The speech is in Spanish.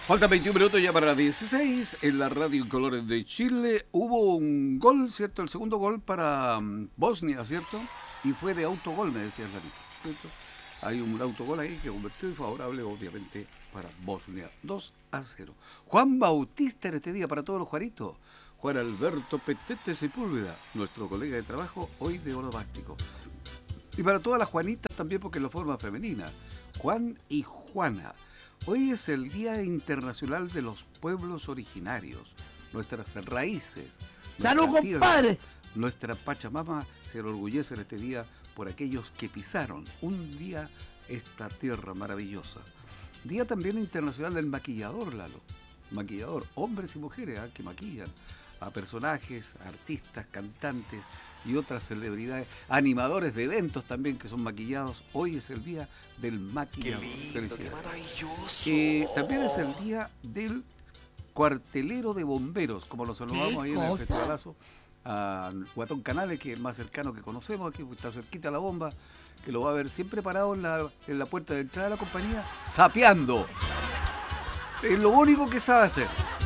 Faltan 21 minutos ya para las 16. En la radio en colores de Chile hubo un gol, ¿cierto? El segundo gol para Bosnia, ¿cierto? Y fue de autogol, me decía Larito, ¿cierto? Hay un autogol ahí que convirtió y favorable, obviamente, para Bosnia. 2-0. Juan Bautista en este día para todos los Juanitos. Juan Alberto Petete Sepúlveda, nuestro colega de trabajo, hoy de Oromástico. Y para todas las Juanitas también, porque es la forma femenina. Juan y Juana. Hoy es el Día Internacional de los Pueblos Originarios, nuestras raíces. ¡Salud, compadre! Nuestra Pachamama se enorgullece en este día por aquellos que pisaron un día esta tierra maravillosa. Día también internacional del maquillador, Lalo. Maquillador, hombres y mujeres que maquillan a personajes, artistas, cantantes y otras celebridades, animadores de eventos también que son maquillados. Hoy es el día del maquillador. ¡Qué lindo, qué maravilloso! También es el día del cuartelero de bomberos, como lo saludamos ahí en el festivalazo a Guatón Canales, que es el más cercano que conocemos aquí, está cerquita la bomba, que lo va a ver siempre parado en la puerta de entrada de la compañía, sapeando. Es lo único que sabe hacer.